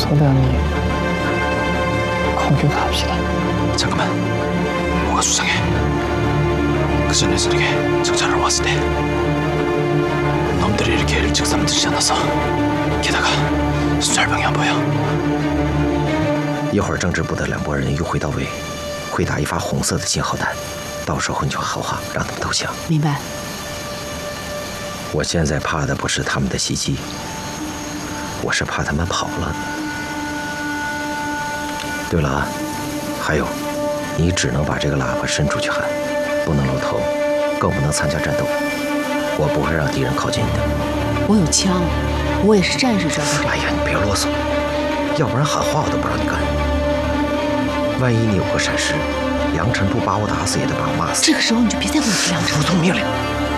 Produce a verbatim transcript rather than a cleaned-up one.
除了你，공격 갑시다. 잠깐만, 뭐가 수상해. 그 전에 저녁에 정찰하러 왔을 때 놈들이 이렇게 일찍 잠들지 않아서 게다가 순찰병이 안 보여. 一会儿政治部的两拨人迂回到位，会打一发红色的信号弹，到时候你就喊话，让他们投降。 明白。 我现在怕的不是他们的袭击，我是怕他们跑了。对了啊，还有，你只能把这个喇叭伸出去喊，不能露头，更不能参加战斗。我不会让敌人靠近你的。 我有枪，我也是战士，赵科长。 哎呀，你别啰嗦，要不然喊话我都不让你干。万一你有个闪失，杨晨不把我打死，也得把我骂死。 这个时候你就别再给我提梁晨。 服从命令。